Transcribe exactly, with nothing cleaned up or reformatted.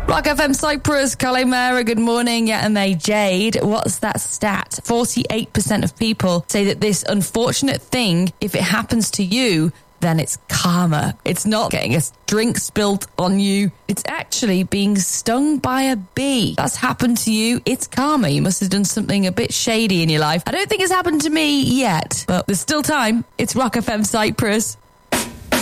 Rock F M Cyprus, Kalimera, good morning. Yeah, and they Jade. What's that stat? forty-eight percent of people say that this unfortunate thing, if it happens to you, then it's karma. It's not getting a drink spilled on you. It's actually being stung by a bee. That's happened to you. It's karma. You must have done something a bit shady in your life. I don't think it's happened to me yet, but there's still time. It's Rock F M Cyprus.